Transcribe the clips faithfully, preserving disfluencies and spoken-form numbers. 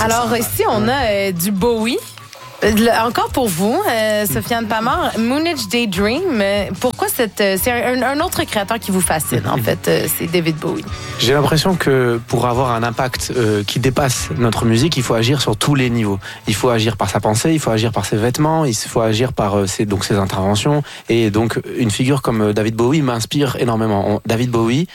Alors ici, on a euh, du Bowie. Encore pour vous, euh, Sofiane Pamart, Moonage Daydream. Euh, pourquoi cette, euh, c'est un, un autre créateur qui vous fascine, en fait, euh, c'est David Bowie. J'ai l'impression que pour avoir un impact euh, qui dépasse notre musique, il faut agir sur tous les niveaux. Il faut agir par sa pensée, il faut agir par ses vêtements, il faut agir par euh, ses, donc ses interventions. Et donc une figure comme David Bowie m'inspire énormément. On, David Bowie,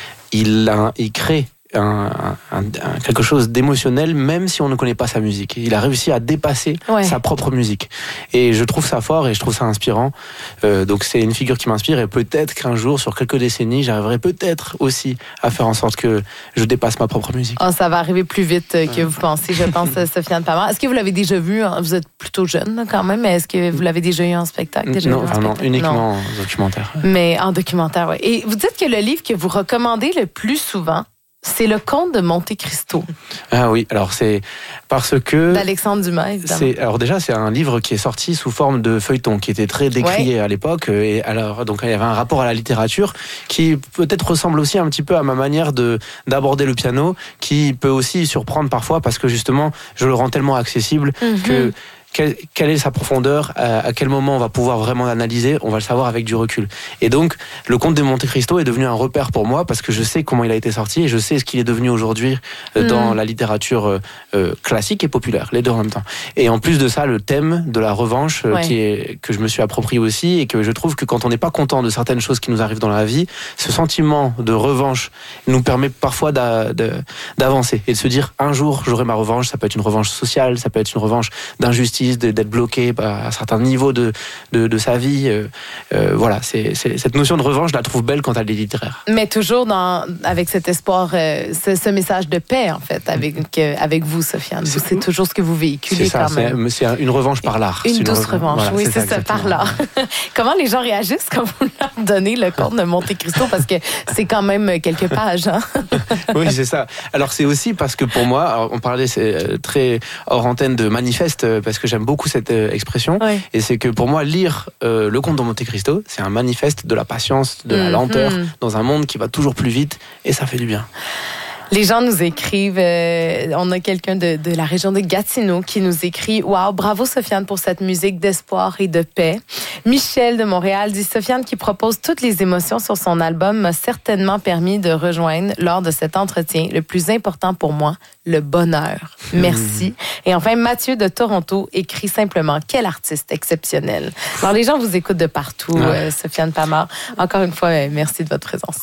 il, a, il crée Un, un, un, quelque chose d'émotionnel, même si on ne connaît pas sa musique. Il a réussi à dépasser ouais. sa propre musique. Et je trouve ça fort et je trouve ça inspirant. Euh, donc c'est une figure qui m'inspire et peut-être qu'un jour, sur quelques décennies, j'arriverai peut-être aussi à faire en sorte que je dépasse ma propre musique. Oh, ça va arriver plus vite que vous pensez, je pense, Sofiane Pamart. Est-ce que vous l'avez déjà vu? Vous êtes plutôt jeune quand même, mais est-ce que vous l'avez déjà eu en spectacle? Déjà non, en ah spectacle? non, uniquement non. en documentaire. Mais en documentaire, oui. Et vous dites que le livre que vous recommandez le plus souvent, c'est Le Comte de Monte Cristo. Ah oui, alors c'est parce que... D'Alexandre Dumas, évidemment. C'est, alors déjà, c'est un livre qui est sorti sous forme de feuilleton, qui était très décrié ouais. à l'époque. Et alors, donc, il y avait un rapport à la littérature qui peut-être ressemble aussi un petit peu à ma manière de, d'aborder le piano, qui peut aussi surprendre parfois parce que justement, je le rends tellement accessible mm-hmm. que... Quelle, quelle est sa profondeur, à, à quel moment on va pouvoir vraiment l'analyser, on va le savoir avec du recul. Et donc, le Comte de Monte Cristo est devenu un repère pour moi parce que je sais comment il a été sorti et je sais ce qu'il est devenu aujourd'hui euh, dans mmh. la littérature euh, euh, classique et populaire, les deux en même temps. Et en plus de ça, le thème de la revanche euh, ouais. qui est, que je me suis approprié aussi et que je trouve que quand on n'est pas content de certaines choses qui nous arrivent dans la vie, ce sentiment de revanche nous permet parfois d'a, de, d'avancer et de se dire un jour j'aurai ma revanche. Ça peut être une revanche sociale, ça peut être une revanche d'injustice, d'être bloqué à un certain niveau de, de, de sa vie. Euh, euh, voilà, c'est, c'est, cette notion de revanche, je la trouve belle quand elle est littéraire. Mais toujours dans, avec cet espoir, euh, ce, ce message de paix, en fait, avec, euh, avec vous, Sofiane. C'est, c'est toujours ce que vous véhiculez c'est ça, quand même. C'est, c'est une revanche par l'art. Une, une douce revanche, voilà, oui, c'est, c'est ça, exactement. par l'art. Comment les gens réagissent quand vous leur donnez le Comte de Monte Cristo? Parce que c'est quand même quelques pages. Hein? Oui, c'est ça. Alors, c'est aussi parce que pour moi, on parlait c'est très hors antenne de manifeste, parce que j'aime beaucoup cette euh, expression. Oui. Et c'est que pour moi, lire euh, Le Comte de Monte Cristo, c'est un manifeste de la patience, de la lenteur, mm-hmm. dans un monde qui va toujours plus vite, et ça fait du bien. Les gens nous écrivent, euh, on a quelqu'un de, de la région de Gatineau qui nous écrit « Wow, bravo Sofiane pour cette musique d'espoir et de paix ». Michel de Montréal dit « Sofiane qui propose toutes les émotions sur son album m'a certainement permis de rejoindre lors de cet entretien le plus important pour moi, le bonheur. Merci. Mmh. » Et enfin, Mathieu de Toronto écrit simplement « Quel artiste exceptionnel ». Alors les gens vous écoutent de partout, ouais. euh, Sofiane Pamart. Encore une fois, euh, merci de votre présence.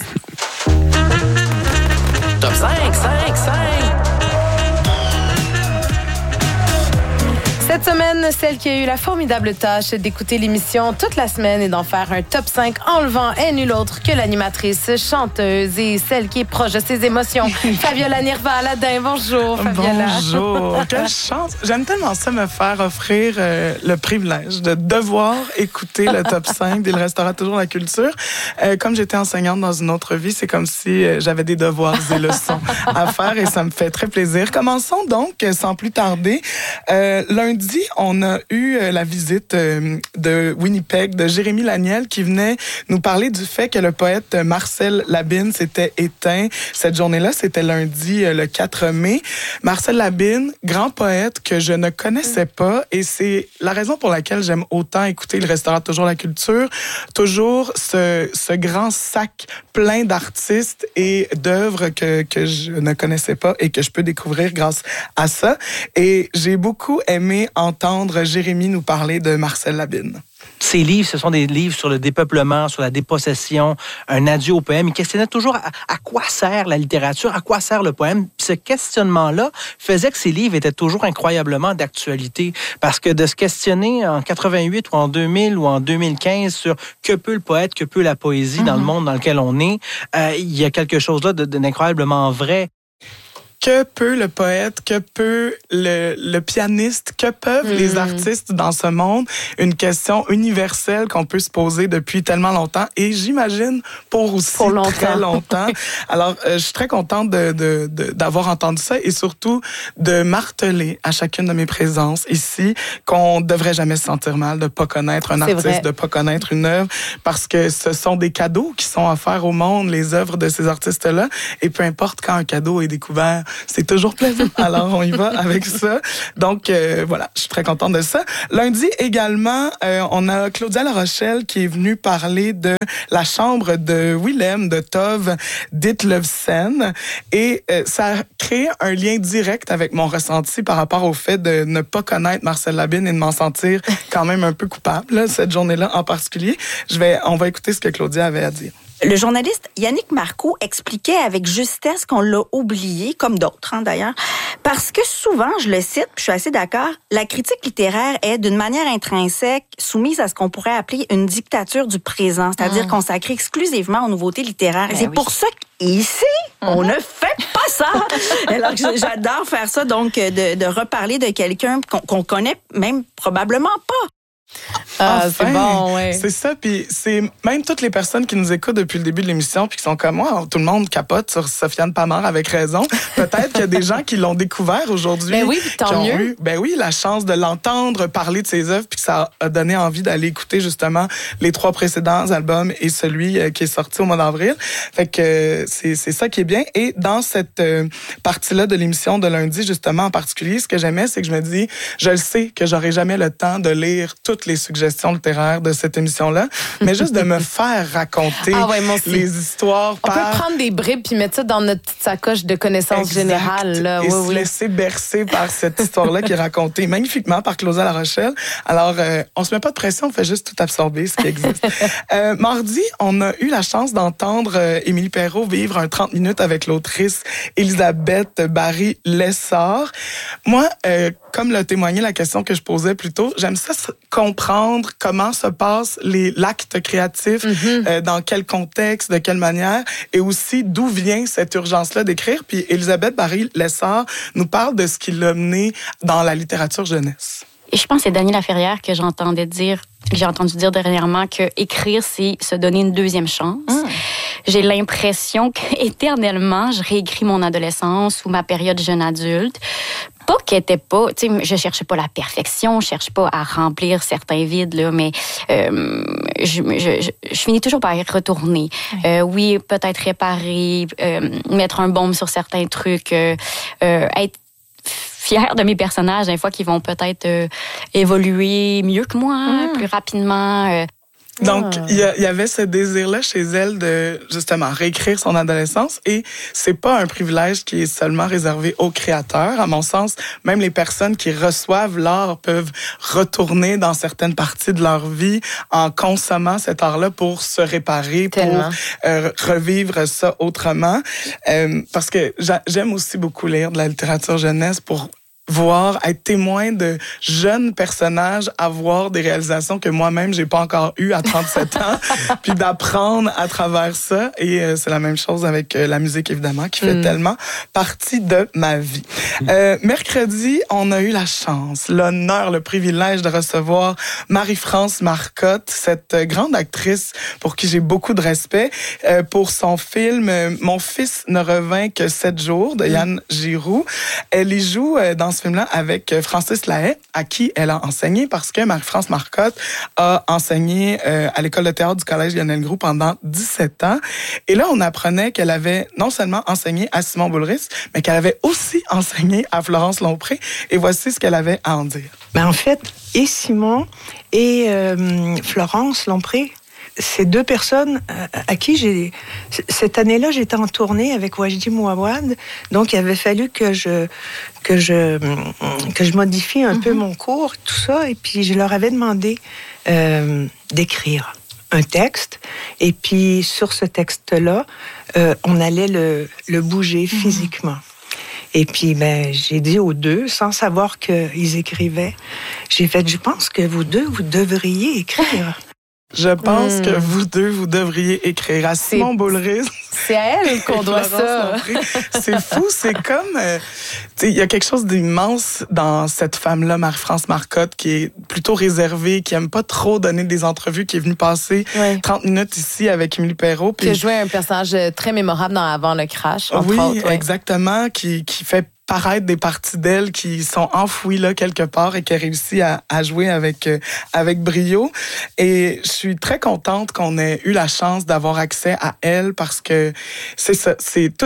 Top cinq, cinq, cinq. Cette semaine, celle qui a eu la formidable tâche d'écouter l'émission toute la semaine et d'en faire un top cinq enlevant est nulle autre que l'animatrice, chanteuse et celle qui est proche de ses émotions. Fabiola Nirva-Aladin, bonjour Fabiola. Bonjour, quelle chance. J'aime tellement ça me faire offrir euh, le privilège de devoir écouter le top cinq d'Il restera toujours la culture. Euh, comme j'étais enseignante dans une autre vie, c'est comme si euh, j'avais des devoirs et leçons à faire et ça me fait très plaisir. Commençons donc, sans plus tarder. Euh, lundi, on a eu la visite de Winnipeg, de Jérémy Laniel, qui venait nous parler du fait que le poète Marcel Labine s'était éteint. Cette journée-là, c'était lundi, le quatre mai. Marcel Labine, grand poète que je ne connaissais pas, et c'est la raison pour laquelle j'aime autant écouter Il restera toujours la culture. Toujours ce, ce grand sac plein d'artistes et d'œuvres que, que je ne connaissais pas et que je peux découvrir grâce à ça. Et j'ai beaucoup aimé entendre Jérémy nous parler de Marcel Labine. Ces livres, ce sont des livres sur le dépeuplement, sur la dépossession, un adieu au poème. Il questionnait toujours à, à quoi sert la littérature, à quoi sert le poème. Puis ce questionnement-là faisait que ces livres étaient toujours incroyablement d'actualité. Parce que de se questionner en quatre-vingt-huit ou en deux mille ou en deux mille quinze sur que peut le poète, que peut la poésie mm-hmm. dans le monde dans lequel on est, euh, il y a quelque chose là de, de, d'incroyablement vrai. Que peut le poète, que peut le, le pianiste, que peuvent mmh. les artistes dans ce monde? Une question universelle qu'on peut se poser depuis tellement longtemps et j'imagine pour aussi pour longtemps. très longtemps. Alors, euh, je suis très contente de, de, de, d'avoir entendu ça et surtout de marteler à chacune de mes présences ici qu'on ne devrait jamais se sentir mal de ne pas connaître un C'est artiste, vrai. de ne pas connaître une œuvre parce que ce sont des cadeaux qui sont offerts au monde, les œuvres de ces artistes-là. Et peu importe quand un cadeau est découvert c'est toujours plaisant. Alors, on y va avec ça. Donc, euh, voilà, je suis très contente de ça. Lundi également, euh, on a Claudia La Rochelle qui est venue parler de la chambre de Willem, de Tove Ditlevsen. Et euh, ça a créé un lien direct avec mon ressenti par rapport au fait de ne pas connaître Marcel Labine et de m'en sentir quand même un peu coupable, là, cette journée-là en particulier. Je vais, on va écouter ce que Claudia avait à dire. Le journaliste Yannick Marcoux expliquait avec justesse qu'on l'a oublié, comme d'autres hein, d'ailleurs, parce que souvent, je le cite, puis je suis assez d'accord, la critique littéraire est d'une manière intrinsèque soumise à ce qu'on pourrait appeler une dictature du présent, c'est-à-dire mmh. consacrée exclusivement aux nouveautés littéraires. Et c'est oui. pour ça qu'ici, mmh. on ne fait pas ça. Alors j'adore faire ça, donc de, de reparler de quelqu'un qu'on, qu'on connaît même probablement pas. Ah, enfin, c'est bon, ouais. C'est ça, puis c'est même toutes les personnes qui nous écoutent depuis le début de l'émission puis qui sont comme moi, tout le monde capote sur Sofiane Pamart avec raison. Peut-être qu'il y a des gens qui l'ont découvert aujourd'hui. Ben oui, tant qui ont mieux. eu, ben oui, la chance de l'entendre parler de ses œuvres puis que ça a donné envie d'aller écouter justement les trois précédents albums et celui qui est sorti au mois d'avril. Fait que c'est c'est ça qui est bien. Et dans cette euh, partie-là de l'émission de lundi justement en particulier, ce que j'aimais, c'est que je me dis, je le sais que j'aurai jamais le temps de lire toutes les suggestions littéraires de cette émission-là, mais juste de me faire raconter ah ouais, les histoires. On par... peut prendre des bribes puis mettre ça dans notre petite sacoche de connaissances exact. générales. Là. Et oui, se oui. laisser bercer par cette histoire-là qui est racontée magnifiquement par Claudia La Rochelle. Alors, euh, on se met pas de pression, on fait juste tout absorber ce qui existe. euh, mardi, on a eu la chance d'entendre euh, Émilie Perrault vivre un trente minutes avec l'autrice Elisabeth Barry-Lessard. Moi, euh, comme l'a témoigné la question que je posais plus tôt, j'aime ça comprendre comment se passe les, l'acte créatif, mm-hmm. euh, dans quel contexte, de quelle manière, et aussi d'où vient cette urgence-là d'écrire. Puis Elisabeth Barry-Lessard nous parle de ce qui l'a mené dans la littérature jeunesse. Et je pense que c'est Dany Laferrière que j'entendais dire, que j'ai entendu dire dernièrement que écrire, c'est se donner une deuxième chance. Mm. J'ai l'impression qu'éternellement, je réécris mon adolescence ou ma période jeune adulte. Pas qu'elle était pas, tu sais, je cherchais pas la perfection, je cherche pas à remplir certains vides, là, mais euh, je, je, je, je finis toujours par y retourner. Oui, euh, oui peut-être réparer, euh, mettre un baume sur certains trucs, euh, euh, être fière de mes personnages, des fois, qui vont peut-être euh, évoluer mieux que moi, mmh. plus rapidement. Euh, Donc, il y, y avait ce désir-là chez elle de, justement, réécrire son adolescence. Et c'est pas un privilège qui est seulement réservé aux créateurs. À mon sens, même les personnes qui reçoivent l'art peuvent retourner dans certaines parties de leur vie en consommant cet art-là pour se réparer, Tellement. pour euh, revivre ça autrement. Euh, parce que j'aime aussi beaucoup lire de la littérature jeunesse pour voir, être témoin de jeunes personnages avoir des réalisations que moi-même, j'ai pas encore eues à trente-sept ans, puis d'apprendre à travers ça. Et euh, c'est la même chose avec euh, la musique, évidemment, qui fait mm. tellement partie de ma vie. Euh, mercredi, on a eu la chance, l'honneur, le privilège de recevoir Marie-France Marcotte, cette grande actrice pour qui j'ai beaucoup de respect, euh, pour son film euh, « Mon fils ne revint que sept jours » de Yann Giroux. Elle y joue euh, dans ce film-là avec Francis Lahaye, à qui elle a enseigné, parce que Marie-France Marcotte a enseigné euh, à l'école de théâtre du Collège Lionel Groulx pendant dix-sept ans. Et là, on apprenait qu'elle avait non seulement enseigné à Simon Boulris, mais qu'elle avait aussi enseigné à Florence Lompré. Et voici ce qu'elle avait à en dire. Ben en fait, et Simon et euh, Florence Lompré, c'est deux personnes à qui j'ai... Cette année-là, j'étais en tournée avec Wajdi Mouawad, donc il avait fallu que je, que je, que je modifie un mm-hmm. peu mon cours, tout ça, et puis je leur avais demandé euh, d'écrire un texte, et puis sur ce texte-là, euh, on allait le, le bouger mm-hmm. physiquement. Et puis, ben, j'ai dit aux deux, sans savoir qu'ils écrivaient, j'ai fait, je pense que vous deux, vous devriez écrire. Je pense mmh. que vous deux, vous devriez écrire à Simon Boulris. C'est à elle qu'on doit ça. C'est fou, c'est comme... Euh, tu sais, il y a quelque chose d'immense dans cette femme-là, Marie-France Marcotte, qui est plutôt réservée, qui aime pas trop donner des entrevues, qui est venue passer oui. trente minutes ici avec Émilie Perrault. Puis... Qui a joué un personnage très mémorable dans Avant le crash, entre oui, autres. Oui, exactement, qui, qui fait paraître des parties d'elle qui sont enfouies là quelque part et qui a réussi à, à jouer avec euh, avec brio. Et je suis très contente qu'on ait eu la chance d'avoir accès à elle parce que c'est ça, c'est toute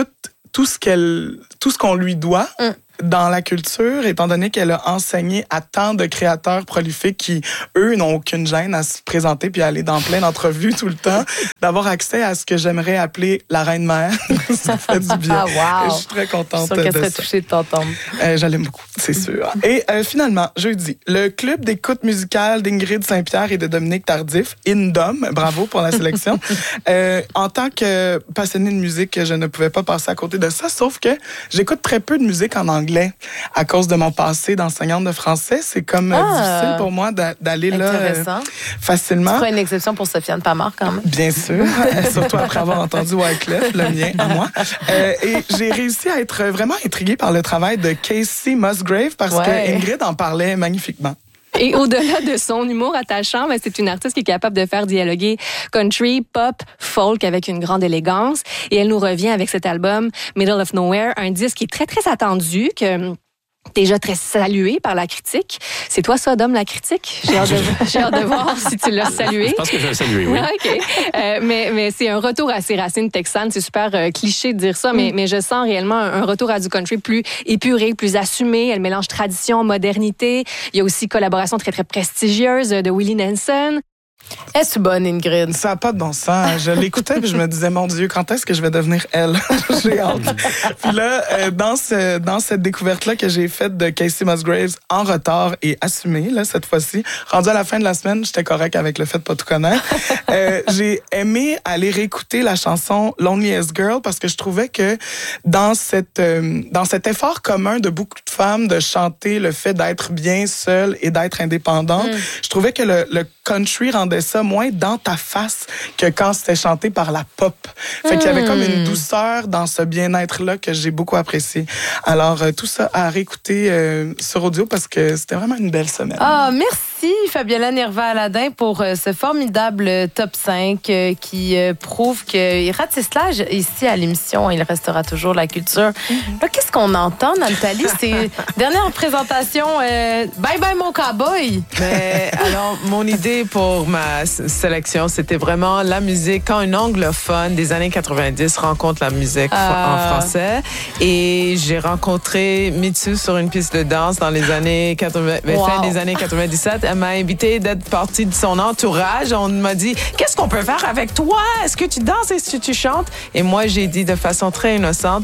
tout ce qu'elle, tout ce qu'on lui doit. Mm. Dans la culture, étant donné qu'elle a enseigné à tant de créateurs prolifiques qui, eux, n'ont aucune gêne à se présenter puis à aller dans plein d'entrevues tout le temps, d'avoir accès à ce que j'aimerais appeler la reine-mère. Ça fait du bien. Ah, wow. Je suis très contente je suis sûre qu'elle de serait ça. touchée de t'entendre. Euh, je l'aime beaucoup, c'est sûr. Et euh, finalement, jeudi, le club d'écoute musicale d'Ingrid Saint-Pierre et de Dominique Tardif, Indom, bravo pour la sélection. euh, en tant que passionnée de musique, je ne pouvais pas passer à côté de ça, sauf que j'écoute très peu de musique en anglais. À cause de mon passé d'enseignante de français, c'est comme ah, difficile pour moi d'aller là euh, facilement. Tu feras une exception pour Sofiane Pamart quand même. Bien sûr, surtout après avoir entendu Wyclef, le mien à moi. Euh, et j'ai réussi à être vraiment intriguée par le travail de Casey Musgrave parce ouais. que Ingrid en parlait magnifiquement. Et au-delà de son humour attachant, c'est une artiste qui est capable de faire dialoguer country, pop, folk avec une grande élégance. Et elle nous revient avec cet album Middle of Nowhere, un disque qui est très, très attendu, que déjà très salué par la critique. C'est toi ça, Dom, la critique? J'ai hâte, de, j'ai hâte de voir si tu l'as salué. Je pense que je l'ai salué, oui. Ah, OK. Euh, mais, mais c'est un retour à ses racines texanes. C'est super euh, cliché de dire ça, mm. mais, mais je sens réellement un, un retour à du country plus épuré, plus assumé. Elle mélange tradition, modernité. Il y a aussi collaboration très, très prestigieuse de Willie Nelson. Est-ce bonne, Ingrid? Ça n'a pas de bon sens. Je l'écoutais et je me disais, mon Dieu, quand est-ce que je vais devenir elle? J'ai hâte. Puis là, euh, dans, ce, dans cette découverte-là que j'ai faite de Casey Musgraves en retard et assumée, là, cette fois-ci, rendue à la fin de la semaine, j'étais correcte avec le fait de pas tout connaître. Euh, j'ai aimé aller réécouter la chanson Loneliest Girl parce que je trouvais que dans, cette, euh, dans cet effort commun de beaucoup de femmes de chanter le fait d'être bien seule et d'être indépendante, mm. je trouvais que le, le country rendait ça moins dans ta face que quand c'était chanté par la pop. Fait mmh. qu'il y avait comme une douceur dans ce bien-être-là que j'ai beaucoup apprécié. Alors, euh, tout ça à réécouter euh, sur audio parce que c'était vraiment une belle semaine. Ah, merci Fabiola Nerva-Aladin pour euh, ce formidable top cinq euh, qui euh, prouve qu'il ratissage ici à l'émission, il restera toujours la culture. Mmh. Là, qu'est-ce qu'on entend, Nathalie? C'est dernière présentation. Euh, bye bye mon cowboy! Mais, alors, mon idée pour ma sélection, c'était vraiment la musique quand un anglophone des années quatre-vingt-dix rencontre la musique euh... en français. Et j'ai rencontré Mitsu sur une piste de danse dans les années quatre-vingts, wow. fin des années quatre-vingt-dix-sept. Elle m'a invité d'être partie de son entourage. On m'a dit, qu'est-ce qu'on peut faire avec toi? Est-ce que tu danses? Est-ce que tu chantes? Et moi, j'ai dit de façon très innocente,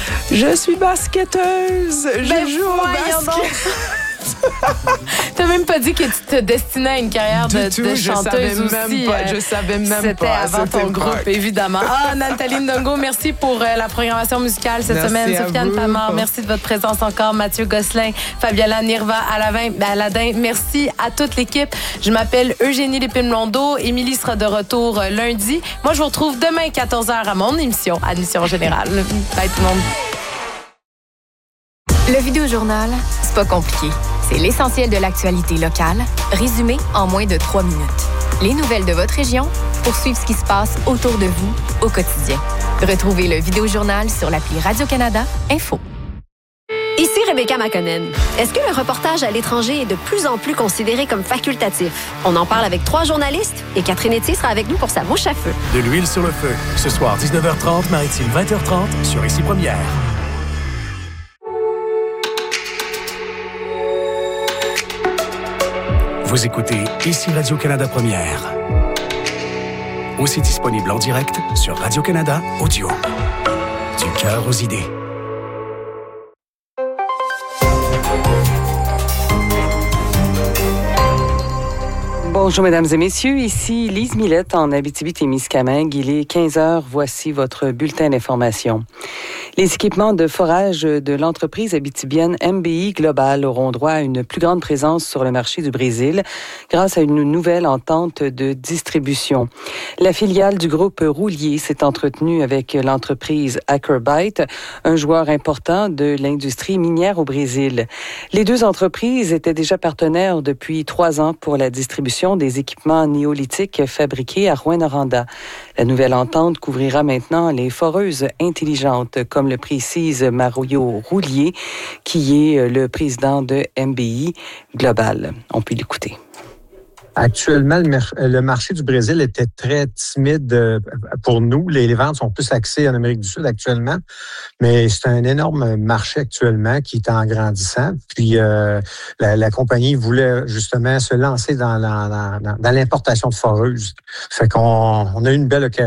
je suis basketteuse. Je ben joue au basket. T'as même pas dit que tu te destinais à une carrière de, tout, de chanteuse aussi. Même pas, je savais même c'était pas. Avant c'était avant ton groupe, pas. Évidemment. Ah, Nathalie Ndongo, merci pour euh, la programmation musicale cette merci semaine. Sofiane Pamart, merci de votre présence encore. Mathieu Gosselin, Fabiola Nerva-Aladin, merci à toute l'équipe. Je m'appelle Eugénie Lépine-Blondeau. Émilie sera de retour lundi. Moi, je vous retrouve demain quatorze heures à mon émission, Admission Générale. Bye tout le monde. Le Vidéojournal, c'est pas compliqué. C'est l'essentiel de l'actualité locale, résumé en moins de trois minutes. Les nouvelles de votre région pour suivre ce qui se passe autour de vous au quotidien. Retrouvez le Vidéojournal sur l'appli Radio-Canada Info. Ici Rebecca McConnell. Est-ce que le reportage à l'étranger est de plus en plus considéré comme facultatif? On en parle avec trois journalistes et Catherine Etier sera avec nous pour sa bouche à feu. De l'huile sur le feu. Ce soir, dix-neuf heures trente, Maritime vingt heures trente sur Ici Première. Vous écoutez Ici Radio-Canada Première. Aussi disponible en direct sur Radio-Canada Audio. Du cœur aux idées. Bonjour, mesdames et messieurs. Ici Lise Millette en Abitibi-Témiscamingue. Il est quinze heures. Voici votre bulletin d'information. Les équipements de forage de l'entreprise abitibienne M B I Global auront droit à une plus grande présence sur le marché du Brésil grâce à une nouvelle entente de distribution. La filiale du groupe Roulier s'est entretenue avec l'entreprise Acrobyte, un joueur important de l'industrie minière au Brésil. Les deux entreprises étaient déjà partenaires depuis trois ans pour la distribution des équipements néolithiques fabriqués à Rouyn-Noranda. La nouvelle entente couvrira maintenant les foreuses intelligentes, comme le précise Mario Roulier, qui est le président de M B I Global. On peut l'écouter. Actuellement, le, mer- le marché du Brésil était très timide euh, pour nous. Les, les ventes sont plus axées en Amérique du Sud actuellement, mais c'est un énorme marché actuellement qui est en grandissant. Puis euh, la, la compagnie voulait justement se lancer dans, la, dans, dans l'importation de foreuses. Fait qu'on on a eu une belle occasion